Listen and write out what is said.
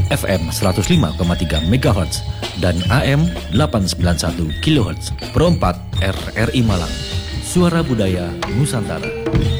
FM 105,3 MHz dan AM 891 kHz. Pro 4 RRI Malang. Suara Budaya Nusantara.